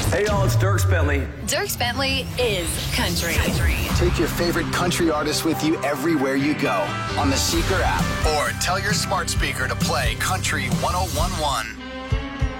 Hey, y'all, it's Dierks Bentley. Dierks Bentley is country. Take your favorite country artist with you everywhere you go on the Seeker app or tell your smart speaker to play Country 1011.